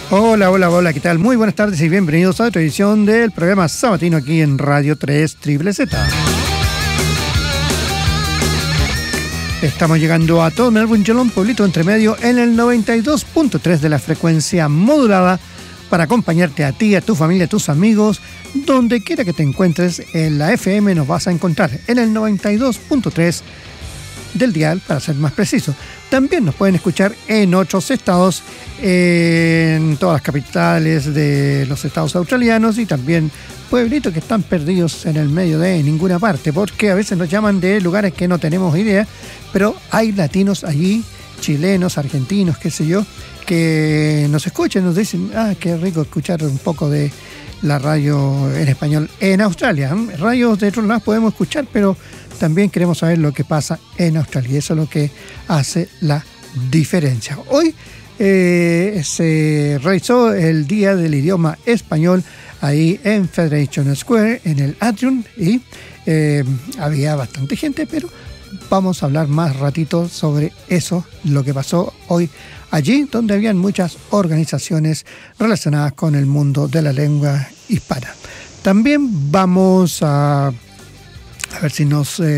Hola, hola, hola, ¿qué tal? Muy buenas tardes y bienvenidos a otra edición del programa sabatino aquí en Radio 3 Triple Z. Estamos llegando a todo Melbourne, Yolón, pueblito entre medio, en el 92.3 de la frecuencia modulada para acompañarte a ti, a tu familia, a tus amigos, donde quiera que te encuentres. En la FM nos vas a encontrar en el 92.3 del dial, para ser más preciso. También nos pueden escuchar en otros estados, en todas las capitales de los estados australianos y también pueblitos que están perdidos en el medio de ninguna parte, porque a veces nos llaman de lugares que no tenemos idea, pero hay latinos allí, chilenos, argentinos, qué sé yo, que nos escuchan, nos dicen, qué rico escuchar un poco de la radio en español en Australia. Radios de otros lados podemos escuchar, pero también queremos saber lo que pasa en Australia, y eso es lo que hace la diferencia. Hoy se realizó el Día del Idioma Español ahí en Federation Square, en el Atrium, y había bastante gente, pero vamos a hablar más ratito sobre eso, lo que pasó hoy allí, donde habían muchas organizaciones relacionadas con el mundo de la lengua hispana. También vamos a ver si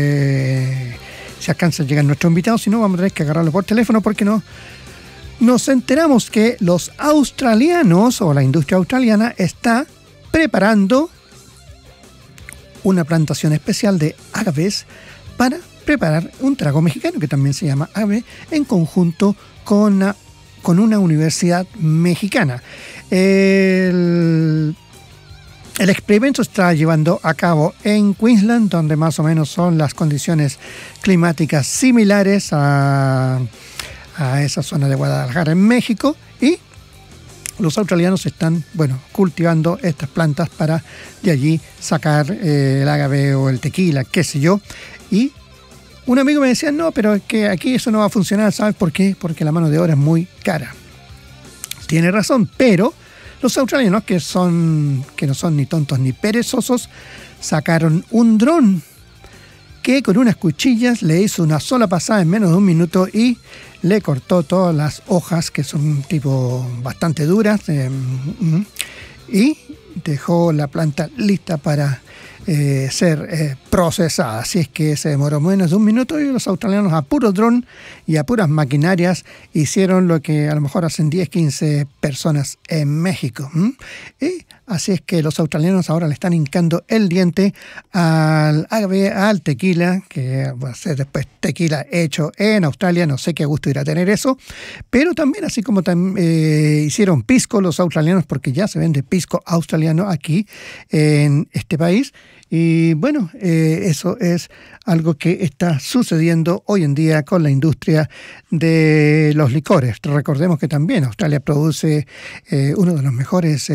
se alcanza a llegar nuestro invitado. Si no, vamos a tener que agarrarlo por teléfono, porque nos enteramos que los australianos o la industria australiana está preparando una plantación especial de agaves para preparar un trago mexicano que también se llama agave, en conjunto con una universidad mexicana. El experimento se está llevando a cabo en Queensland, donde más o menos son las condiciones climáticas similares a esa zona de Guadalajara en México, y los australianos están, cultivando estas plantas para de allí sacar el agave o el tequila, qué sé yo. Y un amigo me decía, no, pero es que aquí eso no va a funcionar, ¿sabes por qué? Porque la mano de obra es muy cara. Tiene razón, pero los australianos, que no son ni tontos ni perezosos, sacaron un dron que con unas cuchillas le hizo una sola pasada en menos de un minuto y le cortó todas las hojas, que son tipo bastante duras, y dejó la planta lista para ser procesada. Así es que se demoró menos de un minuto, y los australianos, a puro dron y a puras maquinarias, hicieron lo que a lo mejor hacen 10, 15 personas en México. Y así es que los australianos ahora le están hincando el diente al agave, al tequila, que va a ser después tequila hecho en Australia. No sé qué gusto irá a tener eso, pero también, así como hicieron pisco los australianos, porque ya se vende pisco australiano aquí en este país. Y eso es algo que está sucediendo hoy en día con la industria de los licores. Recordemos que también Australia produce uno de los mejores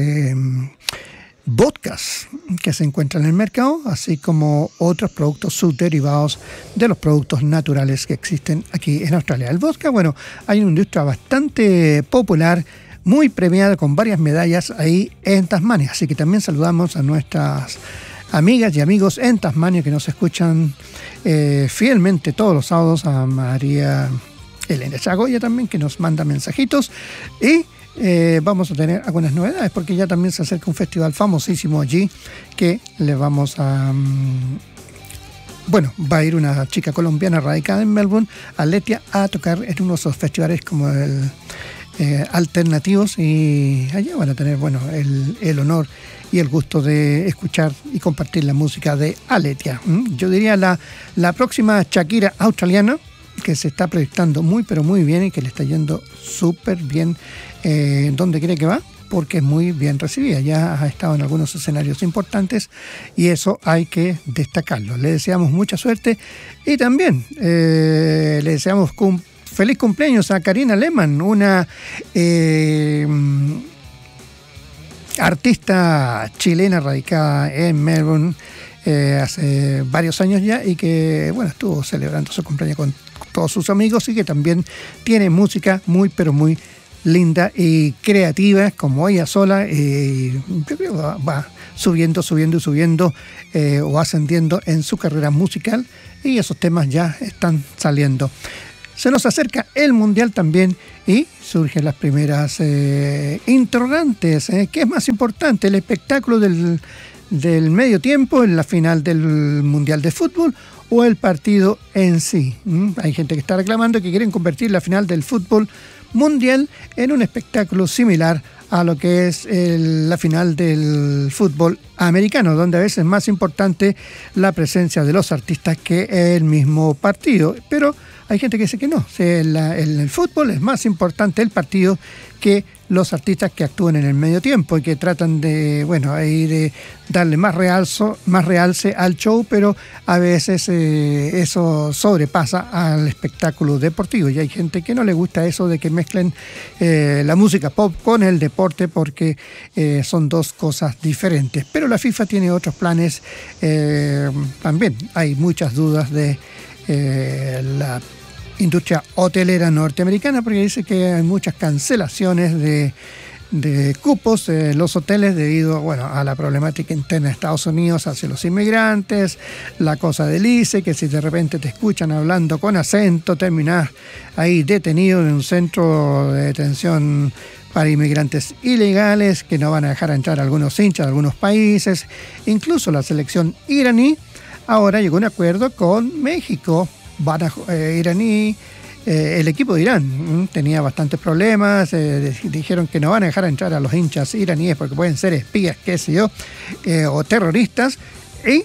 vodkas que se encuentran en el mercado, así como otros productos subderivados de los productos naturales que existen aquí en Australia. El vodka, hay una industria bastante popular, muy premiada, con varias medallas ahí en Tasmania. Así que también saludamos a nuestras amigas y amigos en Tasmania que nos escuchan fielmente todos los sábados, a María Elena Chagoya también, que nos manda mensajitos, y vamos a tener algunas novedades, porque ya también se acerca un festival famosísimo allí, que le vamos a va a ir una chica colombiana radicada en Melbourne, Aletia, a tocar en uno de esos festivales como el alternativos, y allá van a tener el honor y el gusto de escuchar y compartir la música de Aletia. Yo diría la próxima Shakira australiana, que se está proyectando muy pero muy bien, y que le está yendo súper bien donde quiera que va, porque es muy bien recibida. Ya ha estado en algunos escenarios importantes, y eso hay que destacarlo. Le deseamos mucha suerte, y también le deseamos feliz cumpleaños a Karina Lehmann, una artista chilena radicada en Melbourne hace varios años ya, y que estuvo celebrando su cumpleaños con todos sus amigos, y que también tiene música muy pero muy linda y creativa, como ella sola. Yo creo que va subiendo o ascendiendo en su carrera musical, y esos temas ya están saliendo. se nos acerca el Mundial también y surgen las primeras interrogantes. ¿Qué es más importante, el espectáculo del medio tiempo en la final del Mundial de Fútbol o el partido en sí? Hay gente que está reclamando que quieren convertir la final del fútbol mundial en un espectáculo similar a lo que es la final del fútbol americano, donde a veces es más importante la presencia de los artistas que el mismo partido. Pero hay gente que dice que no, en el fútbol es más importante el partido que los artistas que actúan en el medio tiempo y que tratan de, ahí de darle más realce al show, pero a veces eso sobrepasa al espectáculo deportivo y hay gente que no le gusta eso de que mezclen la música pop con el deporte porque son dos cosas diferentes. Pero la FIFA tiene otros planes, también hay muchas dudas de la industria hotelera norteamericana porque dice que hay muchas cancelaciones de cupos en los hoteles debido a la problemática interna de Estados Unidos hacia los inmigrantes, la cosa del ICE, que si de repente te escuchan hablando con acento terminás ahí detenido en un centro de detención para inmigrantes ilegales que no van a dejar entrar a algunos hinchas de algunos países. Incluso la selección iraní ahora llegó a un acuerdo con México. El equipo de Irán tenía bastantes problemas, dijeron que no van a dejar entrar a los hinchas iraníes porque pueden ser espías, qué sé yo, o terroristas, y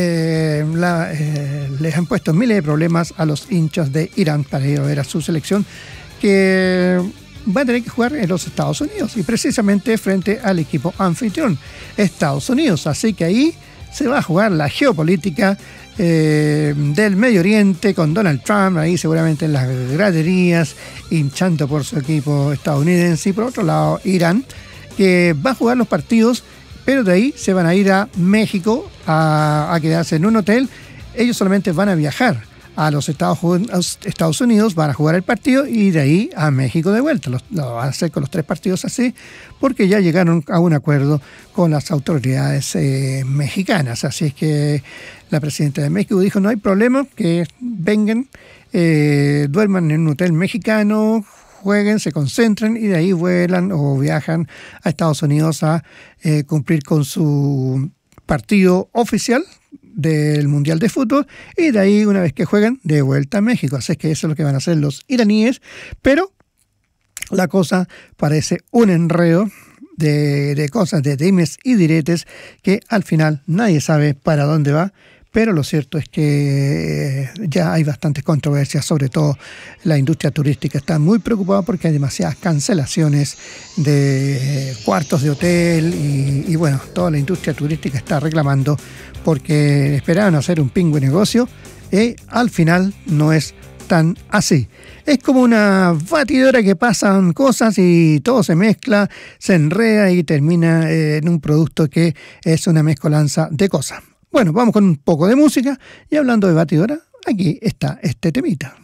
les han puesto miles de problemas a los hinchas de Irán para ir a ver a su selección, que va a tener que jugar en los Estados Unidos y precisamente frente al equipo anfitrión, Estados Unidos. Así que ahí se va a jugar la geopolítica del Medio Oriente con Donald Trump ahí seguramente en las graderías hinchando por su equipo estadounidense, y por otro lado Irán, que va a jugar los partidos, pero de ahí se van a ir a México a quedarse en un hotel. Ellos solamente van a viajar a los Estados Unidos, van a jugar el partido y de ahí a México de vuelta. Lo van a hacer con los 3 partidos así, porque ya llegaron a un acuerdo con las autoridades mexicanas. Así es que la presidenta de México dijo: no hay problema, que vengan, duerman en un hotel mexicano, jueguen, se concentren y de ahí vuelan o viajan a Estados Unidos a cumplir con su partido oficial del Mundial de Fútbol, y de ahí, una vez que juegan, de vuelta a México. Así que eso es lo que van a hacer los iraníes, pero la cosa parece un enredo de cosas, de dimes y diretes, que al final nadie sabe para dónde va. Pero lo cierto es que ya hay bastantes controversias, sobre todo la industria turística está muy preocupada porque hay demasiadas cancelaciones de cuartos de hotel y toda la industria turística está reclamando porque esperaban hacer un pingüe negocio y al final no es tan así. Es como una batidora que pasan cosas y todo se mezcla, se enreda y termina en un producto que es una mezcolanza de cosas. Bueno, vamos con un poco de música y hablando de batidora, aquí está este temita.